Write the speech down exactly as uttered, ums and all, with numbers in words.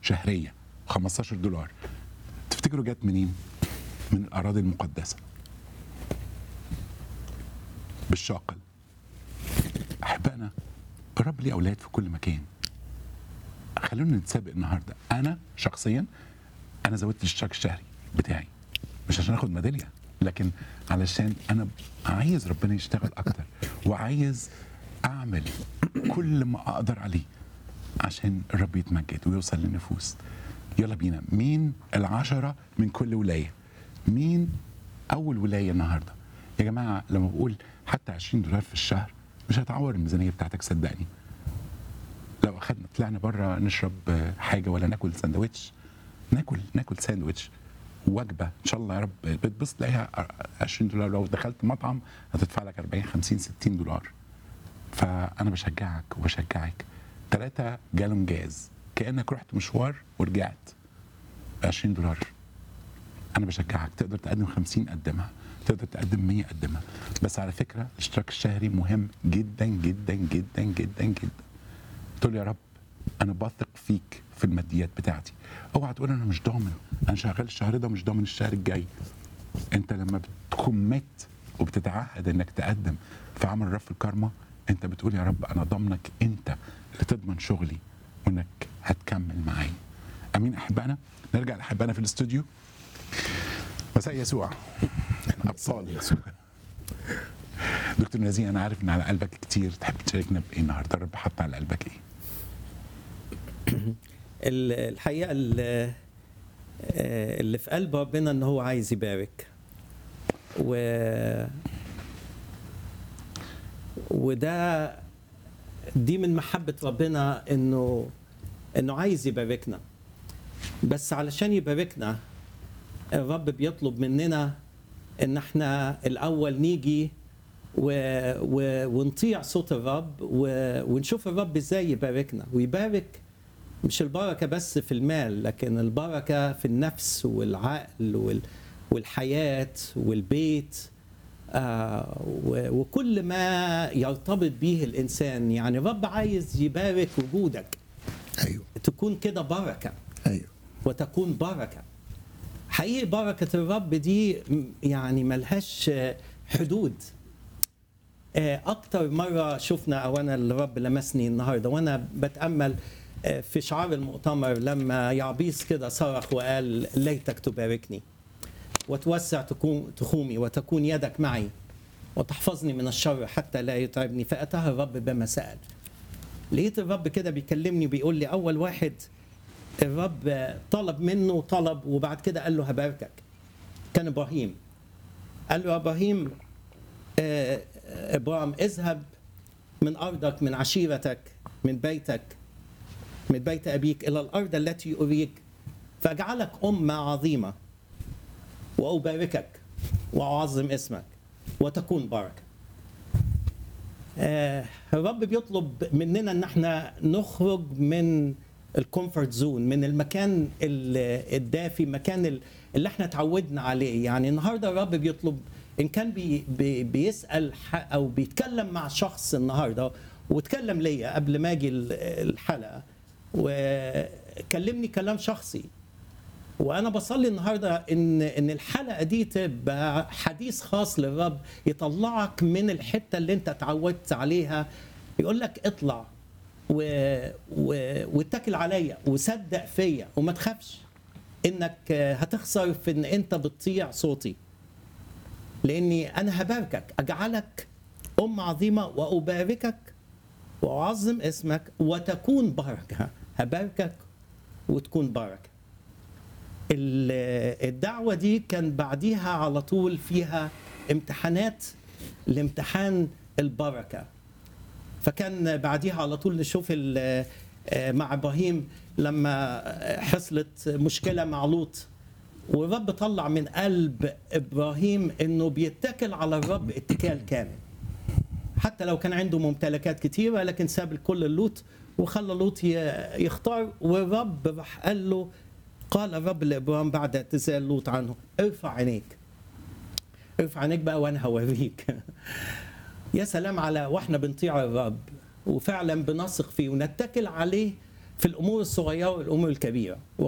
شهريه خمستاشر دولار، تفتكروا جت منين؟ من الاراضي المقدسه بالشاقل. احبائنا الرب ليه اولاد في كل مكان. خلونا نتسابق النهارده. انا شخصيا انا زودت الاشتراك الشهري بتاعي مش عشان اخد ميداليه، لكن علشان انا عايز ربنا يشتغل اكتر وعايز اعمل كل ما اقدر عليه عشان الرب يتمجد ويوصل للنفوس. يلا بينا، مين العشرة من كل ولاية؟ مين أول ولاية النهاردة؟ يا جماعة لما بقول حتى عشرين دولار في الشهر مش هتعور الميزانية بتاعتك، صدقني. لو أخدنا طلعنا بره نشرب حاجة ولا ناكل ساندويتش، ناكل ناكل ساندويتش وجبة إن شاء الله يا رب بتبص تلاقيها عشرين دولار. لو دخلت مطعم هتدفع لك أربعين خمسين ستين دولار. فأنا بشجعك وبشجعك، ثلاثة جالون جاز كأنك رحت مشوار ورجعت عشرين دولار. أنا بشجعك، تقدر تقدم خمسين قدمها، تقدر تقدم مية قدمها. بس على فكرة الاشتراك الشهري مهم جدا جدا جدا جدا جدا. تقول يا رب أنا بثق فيك في الماديات بتاعتي. اوعى تقول أنا مش ضامن، أنا شغال الشهر ده مش ضامن الشهر الجاي. أنت لما بتكمت وبتتعهد إنك تقدم في عمل رف الكارما، أنت بتقول يا رب أنا ضامنك أنت اللي تضمن شغلي وإنك هتكمل معايا. أمين أحبائنا. نرجع لأحبائنا في الاستوديو. مساء يسوع أبطال يسوع. دكتور نزيه، أنا عارف إن على قلبك كتير، تحب تشاركنا بإيه النهارده؟ الرب حط على قلبك إيه؟ الحقيقة اللي في قلب ربنا إن هو عايز يبارك، و وده دي من محبة ربنا إنه إنه عايز يباركنا. بس علشان يباركنا الرب بيطلب مننا إن إحنا الأول نيجي و... و... ونطيع صوت الرب و... ونشوف الرب إزاي يباركنا. ويبارك مش البركة بس في المال، لكن البركة في النفس والعقل وال... والحياة والبيت، آه و... وكل ما يرتبط به الإنسان. يعني الرب عايز يبارك وجودك. أيوه. تكون كده بركة. أيوه. وتكون بركة حقيقي. بركة الرب دي يعني ملهاش حدود. أكتر مرة شفنا، أو أنا الرب لمسني النهاردة وأنا بتأمل في شعار المؤتمر لما يعبيس كده صرخ وقال ليتك تباركني وتوسع تخومي وتكون يدك معي وتحفظني من الشر حتى لا يتعبني. فأتاها الرب بما سأل. لقيت الرب كده بيكلمني بيقول لي أول واحد الرب طلب منه طلب وبعد كده قال له هباركك. كان إبراهيم. قال له يا إبراهيم، آه إبراهيم اذهب من أرضك من عشيرتك من بيتك من بيت أبيك إلى الأرض التي أريك فأجعلك أمة عظيمة وأباركك وأعظم اسمك وتكون بركة. آه الرب بيطلب مننا إن احنا نخرج من الكومفورت زون، من المكان الدافي، مكان اللي احنا تعودنا عليه. يعني النهارده الرب بيطلب ان كان بي بي بيسال او بيتكلم مع شخص النهارده، واتكلم ليا قبل ما اجي الحلقه وكلمني كلام شخصي. وانا بصلي النهارده ان ان الحلقه دي تبقى حديث خاص للرب يطلعك من الحته اللي انت اتعودت عليها. يقول لك اطلع و... و... واتكل عليا وصدق فيا وما تخافش انك هتخسر في ان انت بتطيع صوتي، لاني انا هباركك، اجعلك ام عظيمه واباركك واعظم اسمك وتكون بركه. هباركك وتكون بركه. الدعوه دي كان بعديها على طول فيها امتحانات لامتحان البركه. فكان بعديها على طول نشوف مع إبراهيم لما حصلت مشكلة مع لوط، والرب طلع من قلب إبراهيم إنه بيتكل على الرب اتكال كامل، حتى لو كان عنده ممتلكات كتيرة، لكن ساب الكل لوط وخلى لوط يختار. والرب راح قال له، قال الرب لإبراهيم بعد اعتزال لوط عنه، ارفع عينيك ارفع عينيك بقى وأنا هوريك. يا سلام على واحنا بنطيع الرب وفعلا بنثق فيه ونتكل عليه في الامور الصغيره والامور الكبيره.